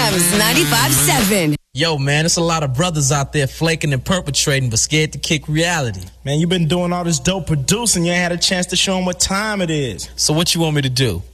Jams 95.7. Yo, man, there's a lot of brothers out there flaking and perpetrating, but scared to kick reality. Man, you've been doing all this dope producing. You ain't had a chance to show them what time it is. So what you want me to do?